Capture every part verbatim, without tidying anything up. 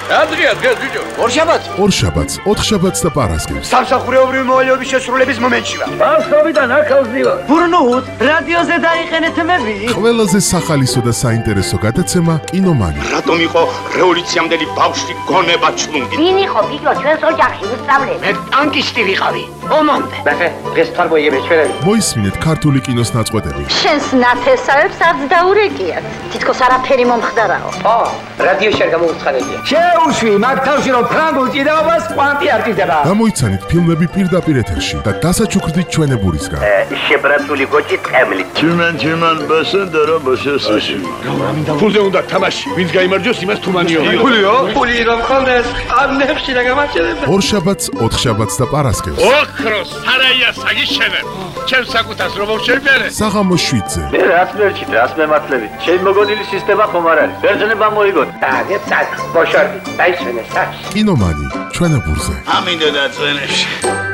Adria, adria, jujur. ორშაბათს. ორშაბათს, ოთხშაბათს და პარასკევს. სამსახურეობრივი მოვალეობის შესრულების მომენტშია. Ბავშვობიდან აქავს დივა. ბურნუთ, რადიოზე დაიყენეთ მები. ყველაზე სახალისო და საინტერესო გადაცემა კინომანი. რატომ იყო რევოლუციამდელი ბავშვი გონება ჩლუნგი? ვინ იყო ბიჭო ჩვენს ოჯახში უსწავლე? მე ტანკისტი ვიყავი. ომამდე. ბახე, დღეს თარ მოიები ჩვენები. მოისმინეთ ქართული კინოს ნაწყვეტები. შენს ნათესავებს არც დაურეკიათ. თითქოს არაფერი მომხდარაო. ო, რადიოში არ გამოუცხადებია. შეუშვი მაგ თავში რომ ფრანგულ ჭიდაობას კვანტი არ ჭირდება. გამოიცანით ფილმები პირდაპირ ეთერში და დასაჩუქრდით ჩვენებურისგან. შებრაცული გოჭი ტყემლი. Tümen tümen besen dara başasın. ფულზე უნდა თამაში. ვინც გაიმარჯვოს, იმას თუმანიო. ფულიო? ფული რომ ხონდეს, ამნებში და გამაჩერებ. ორშაბათს, ოთხშაბათს და პარასკევს. ოქროს სარაია საგიშენებ. ჩემს საკუთას რომ მოვშერბერე. საღამოს შვიდზე. მე რაც მერჩით, რაც მემართლებით. ჩემი მოგონილი სისტემა ხომ არ არის. ბერძნება მოიგოთ. დაგე წაკ, მოშორდი. დაიშვენე სახში. კინომანი, ჩვენებურზე. ამინდა დაწვენებში.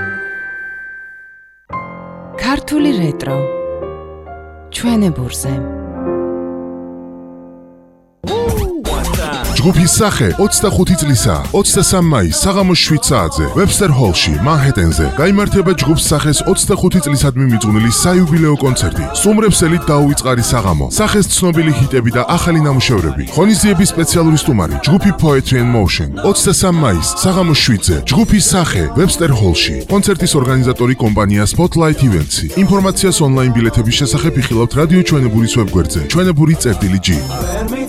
ქართული რეტრო ჩვენებურზე ჯგუფის სახე ოცდახუთი წლისა ოცდასამი მაისს საღამოს შვიდ საათზე ვებსტერ ჰოლში მანჰეტენზე გაიმართება ჯგუფს სახეს ოცდახუთი წლისადმი მიძღვნილი საიუბილეო კონცერტი. სტუმრებსელით დაუვიწყარი საღამო, სახეს ცნობილი ჰიტები და ახალი ნამუშევრები. ღონისძიების სპეციალური სტუმარი ჯგუფი Poetry and Motion. ოცდასამი მაისს საღამოს შვიდზე ჯგუფის სახე ვებსტერ ჰოლში. კონცერტის ორგანიზატორი კომპანია Spotlight Events. ინფორმაციას ონლაინ ბილეთების შესახებ იხილავთ რადიო ჩვენებურის ვებგვერდზე ჩვენებური წერტილი ჯი.